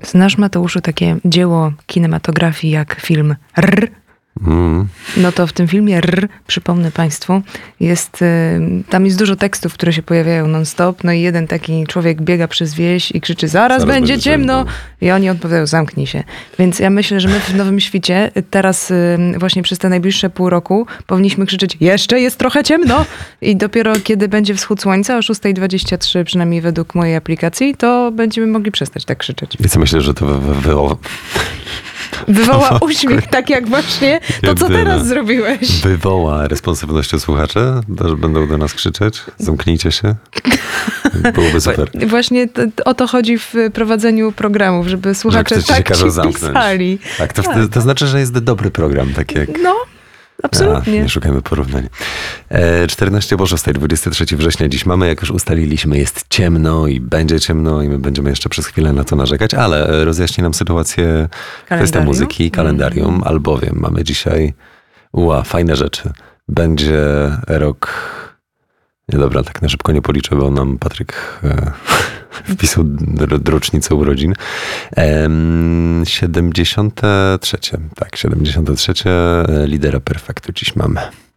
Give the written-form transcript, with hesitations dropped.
Znasz, Mateuszu, takie dzieło kinematografii jak film R? No to w tym filmie R, przypomnę Państwu, tam jest dużo tekstów, które się pojawiają non-stop. No i jeden taki człowiek biega przez wieś i krzyczy, zaraz będzie ciemno. I oni odpowiadają, zamknij się. Więc ja myślę, że my w Nowym Świcie teraz właśnie przez te najbliższe pół roku powinniśmy krzyczeć, jeszcze jest trochę ciemno. I dopiero kiedy będzie wschód słońca o 6:23, przynajmniej według mojej aplikacji, to będziemy mogli przestać tak krzyczeć. I co myślę, że to wywoła uśmiech, tak jak właśnie to, co teraz zrobiłeś. Wywoła responsywnością słuchaczy, że będą do nas krzyczeć. Zamknijcie się. Byłoby super. Właśnie o to chodzi w prowadzeniu programów, żeby słuchacze tak pisali. Tak, to znaczy, że jest dobry program, tak jak... No, absolutnie. Nie szukajmy porównań. 14 po 6, 23 września dziś mamy, jak już ustaliliśmy, jest ciemno i będzie ciemno i my będziemy jeszcze przez chwilę na to narzekać, ale rozjaśni nam sytuację kwestia muzyki, kalendarium, albowiem mamy dzisiaj fajne rzeczy. Będzie rok... Nie, dobra, tak na szybko nie policzę, bo nam Patryk wpisał rocznicę urodzin. 73. Tak, 73. Lidera Perfektu dziś mamy.